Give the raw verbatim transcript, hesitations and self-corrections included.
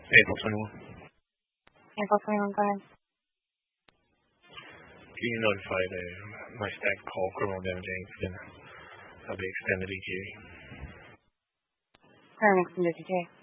April twenty-one. April twenty-one, go ahead. Can you notify the, my staff call criminal damage incident? I'll be extended E T A. Current extended E T A.